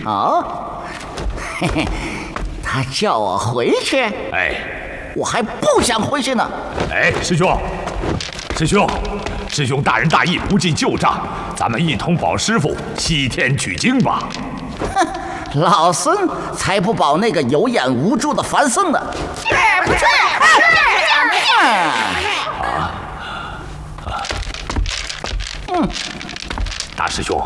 哦，嘿嘿，他叫我回去， 哎， 我还不想回去呢。 哎，师兄，师兄大仁大义，不计旧账，咱们一同保师傅西天取经吧。 哼，老孙才不保那个有眼无珠的凡僧呢！不去！ 大师兄，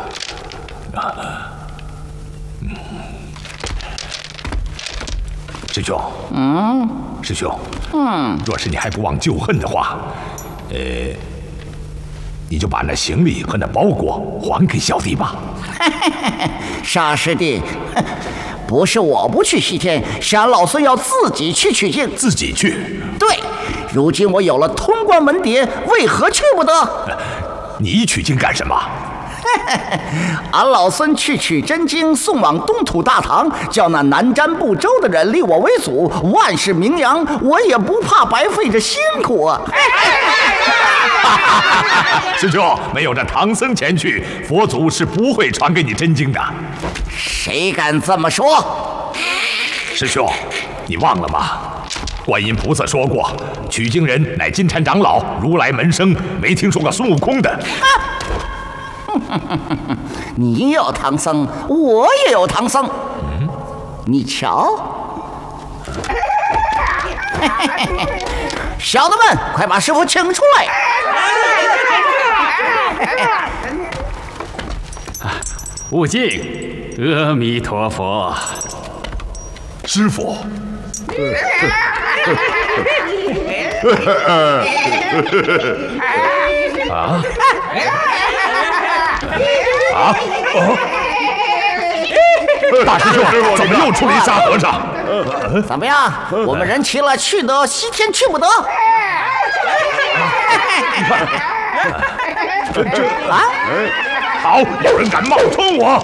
师兄，师兄，若是你还不忘旧恨的话，你就把那行李和那包裹还给小弟吧。 傻师弟，不是我不去西天，是俺老孙要自己去取经。 自己去？ 对，如今我有了通关门牒，为何去不得？ 你取经干什么？ 俺老孙去取真经，送往东土大唐，叫那南瞻部洲的人立我为祖，万世名扬，我也不怕白费这辛苦啊！ 师兄，没有这唐僧前去，佛祖是不会传给你真经的。 谁敢这么说？ 师兄，你忘了吗？观音菩萨说过，取经人乃金蝉长老，如来门生，没听说过孙悟空的。 你有唐僧，我也有唐僧。你瞧，小的们，快把师傅请出来！ 悟净，阿弥陀佛。 师傅。大师兄，怎么又出了一沙和尚？ 怎么样？我们人齐了，去得西天，去不得。 好，有人敢冒充我！